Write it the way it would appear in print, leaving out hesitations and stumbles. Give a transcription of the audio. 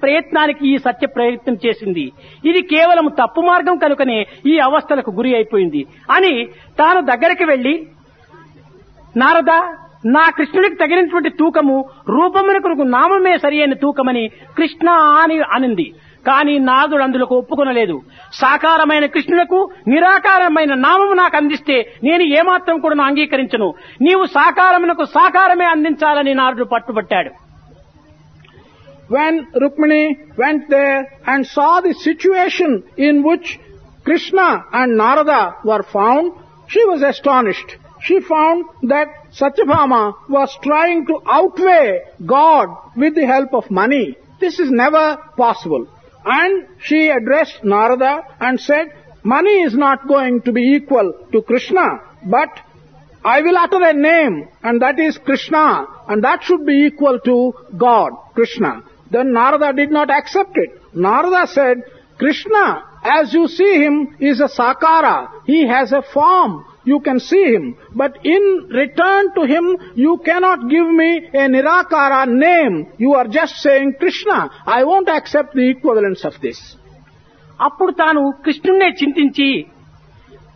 ప్రయత్నానికి ఈ సత్య ప్రయత్నం చేసింది. ఇది కేవలం తప్పు మార్గం కనుకనే ఈ అవస్థలకు గురి అయిపోయింది అని తాను దగ్గరికి వెళ్లి, నారద, నా కృష్ణుడికి తగినటువంటి తూకము రూపమునకు నామమే సరి అయిన తూకమని కృష్ణ అని అనింది. కానీ నాదుడు అందులకు ఒప్పుకొనలేదు. సాకారమైన కృష్ణులకు నిరాకారమైన నామము నాకు అందిస్తే నేను ఏమాత్రం కూడా అంగీకరించను, నీవు సాకారమునకు సాకారమే అందించాలని నారదుడు పట్టుబట్టాడు. When Rukmini went there and saw the situation in which Krishna and Narada were found, she was astonished. She found that Satyabhama was trying to outweigh God with the help of money. This is never possible. And she addressed Narada and said, money is not going to be equal to Krishna, but I will utter a name, and that is Krishna, and that should be equal to God, Krishna. Then Narada did not accept it. Narada said, Krishna, as you see him, is a sakara. He has a form. You can see him. But in return to him, you cannot give me a nirakara name. You are just saying Krishna. I won't accept the equivalence of this. అప్పుడు తాను కృష్ణుణ్ణే చింతించి